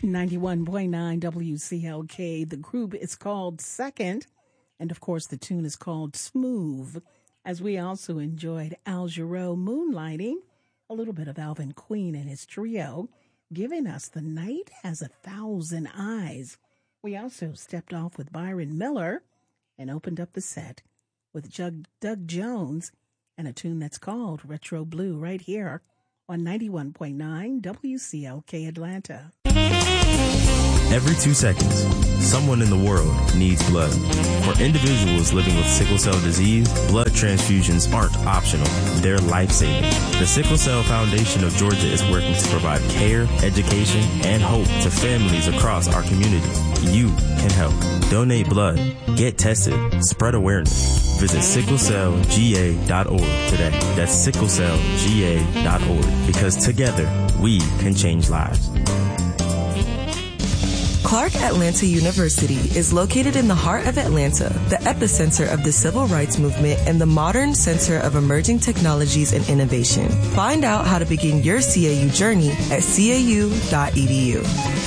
91.9 WCLK. The group is called Second, and of course the tune is called Smooth, as we also enjoyed Al Jarreau moonlighting, a little bit of Alvin Queen and his trio, giving us The Night Has 1,000 Eyes. We also stepped off with Byron Miller and opened up the set with Doug Jones and a tune that's called Retro Blue right here on 91.9 WCLK Atlanta. Every 2 seconds, someone in the world needs blood. For individuals living with sickle cell disease, blood transfusions aren't optional. They're life-saving. The Sickle Cell Foundation of Georgia is working to provide care, education, and hope to families across our community. You can help. Donate blood. Get tested. Spread awareness. Visit sicklecellga.org today. That's sicklecellga.org. Because together, we can change lives. Clark Atlanta University is located in the heart of Atlanta, the epicenter of the civil rights movement and the modern center of emerging technologies and innovation. Find out how to begin your CAU journey at cau.edu.